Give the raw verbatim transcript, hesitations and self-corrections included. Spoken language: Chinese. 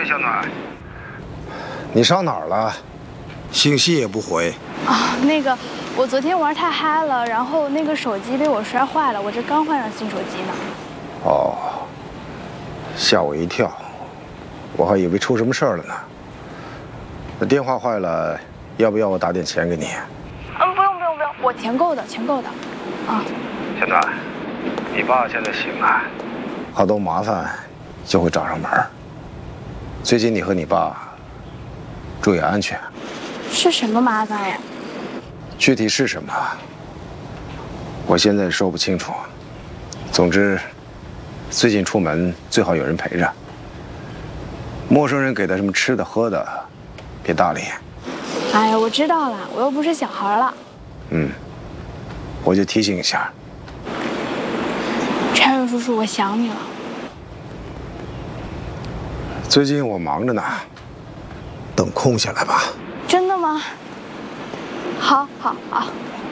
小暖，你上哪儿了？信息也不回。 啊，那个，我昨天玩太嗨了，然后那个手机被我摔坏了，我这刚换上新手机呢。 哦，吓我一跳，我还以为出什么事儿了呢。那电话坏了，要不要我打点钱给你？ 嗯，不用不用不用，我钱够的，钱够的。啊， 小暖，你爸现在醒了，好多麻烦就会找上门。最近你和你爸注意安全。 是什么麻烦呀？ 具体是什么，我现在说不清楚。总之，最近出门最好有人陪着。陌生人给他什么吃的喝的，别搭理。 哎呀，我知道了，我又不是小孩了。 嗯，我就提醒一下。 陈瑞叔叔，我想你了。 最近我忙着呢，等空下来吧。 真的吗？好，好，好。